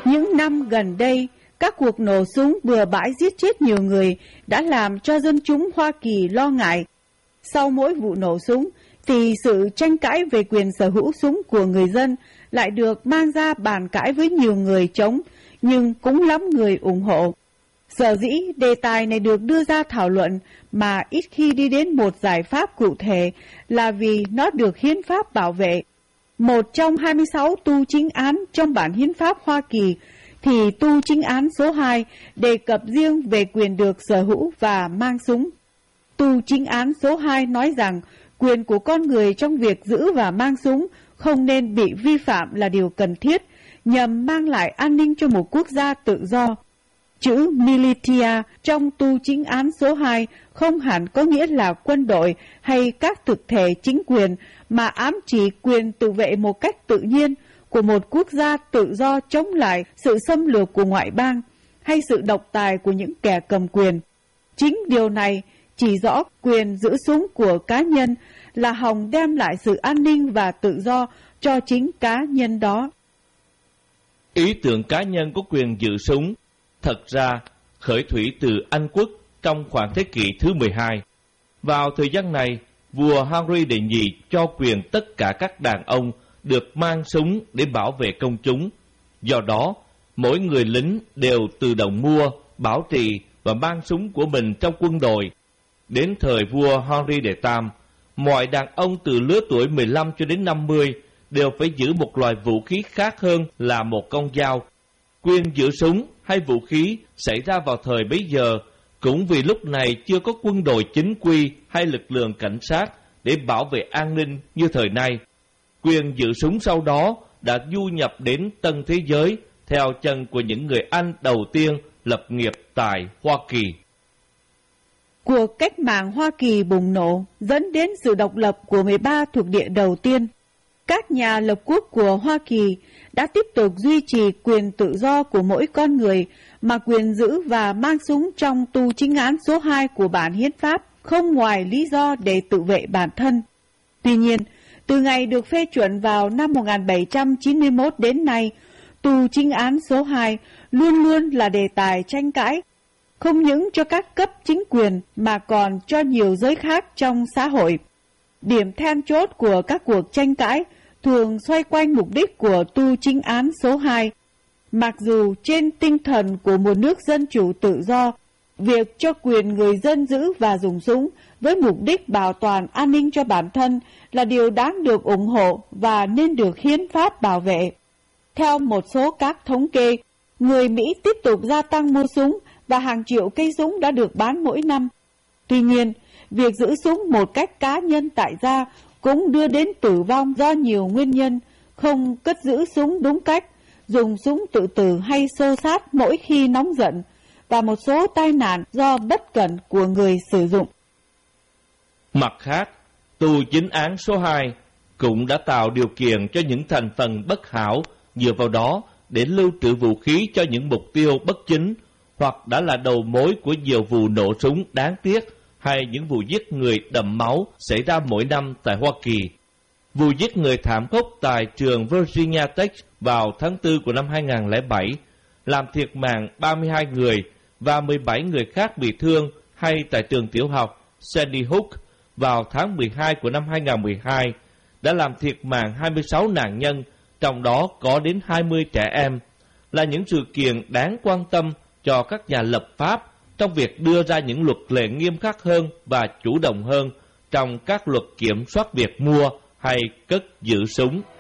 Những năm gần đây, các cuộc nổ súng bừa bãi giết chết nhiều người đã làm cho dân chúng Hoa Kỳ lo ngại. Sau mỗi vụ nổ súng, thì sự tranh cãi về quyền sở hữu súng của người dân lại được mang ra bàn cãi với nhiều người chống, nhưng cũng lắm người ủng hộ. Sở dĩ đề tài này được đưa ra thảo luận mà ít khi đi đến một giải pháp cụ thể là vì nó được hiến pháp bảo vệ. Một trong 26 tu chính án trong bản hiến pháp Hoa Kỳ thì tu chính án số 2 đề cập riêng về quyền được sở hữu và mang súng. Tu chính án số 2 nói rằng quyền của con người trong việc giữ và mang súng không nên bị vi phạm là điều cần thiết nhằm mang lại an ninh cho một quốc gia tự do. Chữ militia trong tu chính án số 2 không hẳn có nghĩa là quân đội hay các thực thể chính quyền, mà ám chỉ quyền tự vệ một cách tự nhiên của một quốc gia tự do chống lại sự xâm lược của ngoại bang hay sự độc tài của những kẻ cầm quyền. Chính điều này chỉ rõ quyền giữ súng của cá nhân là hòng đem lại sự an ninh và tự do cho chính cá nhân đó. Ý tưởng cá nhân có quyền giữ súng thật ra khởi thủy từ Anh quốc trong khoảng thế kỷ thứ 12. Vào thời gian này, vua Henry đệ nhị cho quyền tất cả các đàn ông được mang súng để bảo vệ công chúng. Do đó, mỗi người lính đều tự động mua, bảo trì và mang súng của mình trong quân đội. Đến thời vua Henry đệ tam, mọi đàn ông từ lứa tuổi 15 cho đến 50 đều phải giữ một loại vũ khí khác hơn là một con dao. Quyền giữ súng hay vũ khí xảy ra vào thời bấy giờ cũng vì lúc này chưa có quân đội chính quy hay lực lượng cảnh sát để bảo vệ an ninh như thời nay. Quyền giữ súng sau đó đã du nhập đến tân thế giới theo chân của những người Anh đầu tiên lập nghiệp tại Hoa Kỳ. Cuộc cách mạng Hoa Kỳ bùng nổ dẫn đến sự độc lập của 13 thuộc địa đầu tiên. Các nhà lập quốc của Hoa Kỳ đã tiếp tục duy trì quyền tự do của mỗi con người, mà quyền giữ và mang súng trong tu chính án số 2 của bản hiến pháp không ngoài lý do để tự vệ bản thân. Tuy nhiên, từ ngày được phê chuẩn vào năm 1791 đến nay, tu chính án số 2 luôn luôn là đề tài tranh cãi, không những cho các cấp chính quyền mà còn cho nhiều giới khác trong xã hội. Điểm then chốt của các cuộc tranh cãi thường xoay quanh mục đích của tu chính án số 2. Mặc dù trên tinh thần của một nước dân chủ tự do, việc cho quyền người dân giữ và dùng súng với mục đích bảo toàn an ninh cho bản thân là điều đáng được ủng hộ và nên được hiến pháp bảo vệ. Theo một số các thống kê, người Mỹ tiếp tục gia tăng mua súng và hàng triệu cây súng đã được bán mỗi năm. Tuy nhiên, việc giữ súng một cách cá nhân tại gia cũng đưa đến tử vong do nhiều nguyên nhân: không cất giữ súng đúng cách, dùng súng tự tử hay xô xát mỗi khi nóng giận, và một số tai nạn do bất cẩn của người sử dụng. Mặt khác, tu chính án số 2 cũng đã tạo điều kiện cho những thành phần bất hảo dựa vào đó để lưu trữ vũ khí cho những mục tiêu bất chính, hoặc đã là đầu mối của nhiều vụ nổ súng đáng tiếc hay những vụ giết người đẫm máu xảy ra mỗi năm tại Hoa Kỳ. Vụ giết người thảm khốc tại trường Virginia Tech vào tháng 4 của năm 2007 làm thiệt mạng 32 người và 17 người khác bị thương, hay tại trường tiểu học Sandy Hook vào tháng 12 của năm 2012 đã làm thiệt mạng 26 nạn nhân, trong đó có đến 20 trẻ em, là những sự kiện đáng quan tâm cho các nhà lập pháp trong việc đưa ra những luật lệ nghiêm khắc hơn và chủ động hơn trong các luật kiểm soát việc mua hay cất giữ súng.